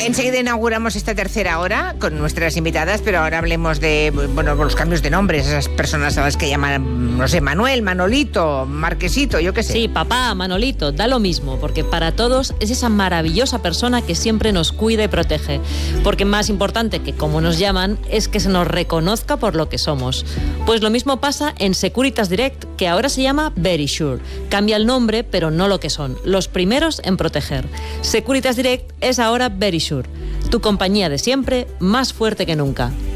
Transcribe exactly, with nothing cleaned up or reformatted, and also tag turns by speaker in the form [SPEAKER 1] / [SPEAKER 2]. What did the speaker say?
[SPEAKER 1] Enseguida inauguramos esta tercera hora con nuestras invitadas, pero ahora hablemos de, bueno, los cambios de nombres, esas personas a las que llaman, no sé, Manuel, Manolito, Marquesito, yo qué sé.
[SPEAKER 2] Sí, papá, Manolito, da lo mismo, porque para todos es esa maravillosa persona que siempre nos cuida y protege. Porque más importante que cómo nos llaman es que se nos reconozca por lo que somos. Pues lo mismo pasa en Securitas Direct, que ahora se llama Verisure. Cambia el nombre, pero no lo que son. Los primeros en proteger. Securitas Direct es ahora Verisure. Tu compañía de siempre, más fuerte que nunca.